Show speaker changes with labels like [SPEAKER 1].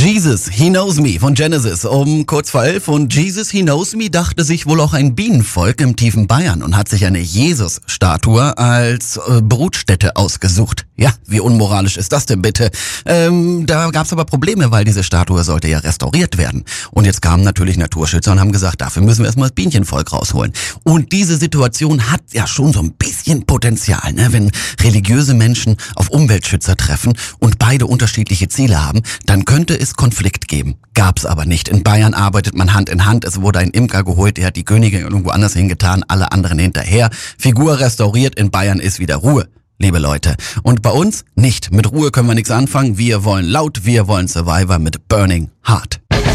[SPEAKER 1] Jesus, He Knows Me von Genesis um kurz vor 11 und Jesus, He Knows Me dachte sich wohl auch ein Bienenvolk im tiefen Bayern und hat sich eine Jesus-Statue als Brutstätte ausgesucht. Ja, wie unmoralisch ist das denn bitte? Da gab es aber Probleme, weil diese Statue sollte ja restauriert werden. Und jetzt kamen natürlich Naturschützer und haben gesagt, dafür müssen wir erstmal das Bienenvolk rausholen. Und diese Situation hat ja schon so ein bisschen Potenzial, ne? Wenn religiöse Menschen auf Umweltschützer treffen und beide unterschiedliche Ziele haben, dann könnte es Konflikt geben. Gab's aber nicht. In Bayern arbeitet man Hand in Hand. Es wurde ein Imker geholt, der hat die Königin irgendwo anders hingetan, alle anderen hinterher. Figur restauriert, in Bayern ist wieder Ruhe, liebe Leute. Und bei uns nicht. Mit Ruhe können wir nichts anfangen. Wir wollen laut, wir wollen Survivor mit Burning Heart.